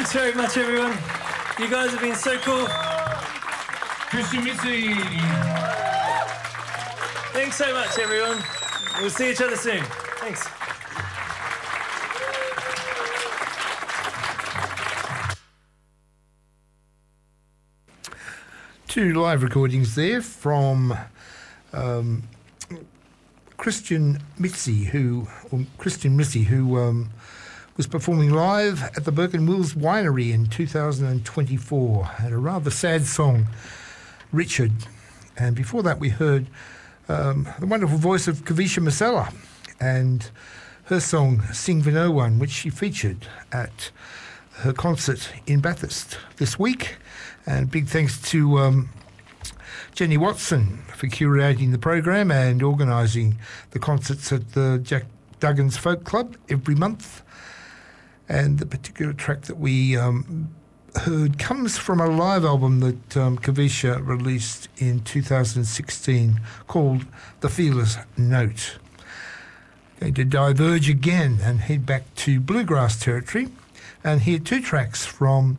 Thanks very much, everyone. You guys have been so cool. Christian Mitzi. Thanks so much, everyone. We'll see each other soon. Thanks. Two live recordings there from Christian Mitzi, who was performing live at the Birken Wills Winery in 2024, and a rather sad song, Richard. And before that we heard the wonderful voice of Kavisha Masala and her song Sing for No One, which she featured at her concert in Bathurst this week. And big thanks to Jenny Watson for curating the program and organising the concerts at the Jack Duggan's Folk Club every month. And the particular track that we heard comes from a live album that Kavisha released in 2016 called The Fearless Note. Going to diverge again and head back to bluegrass territory and hear two tracks from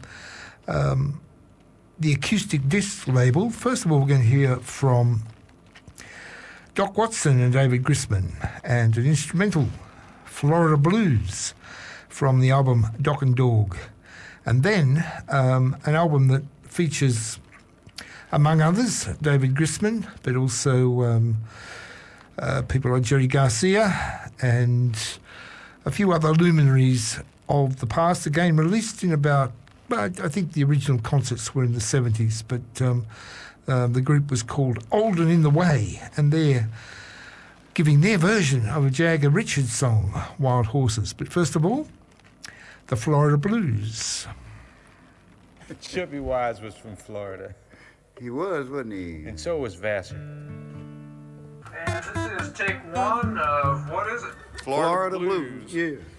the Acoustic Disc label. First of all, we're going to hear from Doc Watson and David Grisman and an instrumental, Florida Blues, from the album Doc and Dog. And then an album that features, among others, David Grisman, but also people like Jerry Garcia and a few other luminaries of the past, again released in about, I think the original concerts were in the 70s, but the group was called Old and in the Way, and they're giving their version of a Jagger Richards song, Wild Horses. But first of all, the Florida Blues. Chubby Wise was from Florida. He was, wasn't he? And so was Vassar. And this is take one of, what is it? Florida Blues. Yeah.